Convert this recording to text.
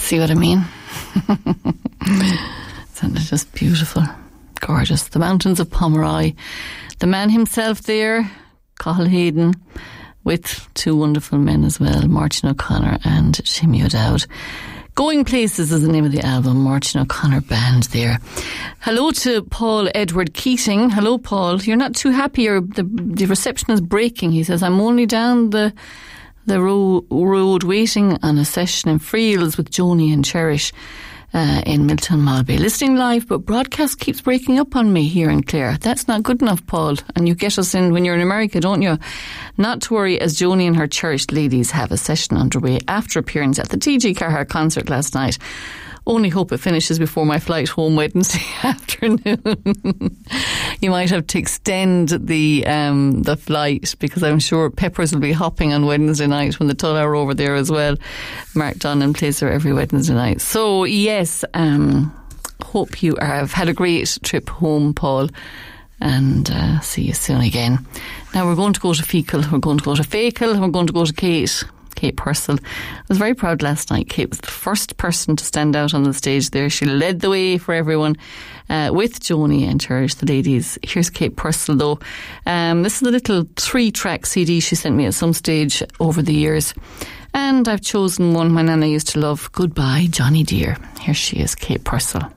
See what I mean? Isn't it just beautiful? Gorgeous. The mountains of Pomeroy. The man himself there, Cathal Hayden, with two wonderful men as well, Martin O'Connor and Shimmy O'Dowd. Going Places is the name of the album, Martin O'Connor Band there. Hello to Paul Edward Keating. Hello, Paul. You're not too happy, or the reception is breaking. He says, I'm only down the road waiting on a session in Freels with Joni and Cherish in Milton Malbay. Listening live, but broadcast keeps breaking up on me here in Clare. That's not good enough, Paul. And you get us in when you're in America, don't you? Not to worry, as Joni and her cherished ladies have a session underway after appearance at the TG Carhart concert last night. Only hope it finishes before my flight home Wednesday afternoon. You might have to extend the flight, because I'm sure Peppers will be hopping on Wednesday night when the Tull are over there as well. Mark Donnan plays there every Wednesday night. So yes, hope you have had a great trip home, Paul, and see you soon again. Now we're going to go to Fecal, we're going to go to Fakel, we're going to go to Kate Purcell. I was very proud last night. Kate was the first person to stand out on the stage there. She led the way for everyone with Joni and Cherish, the ladies. Here's Kate Purcell though. This is a little 3-track CD she sent me at some stage over the years. And I've chosen one my nana used to love, Goodbye Johnny Dear. Here she is, Kate Purcell.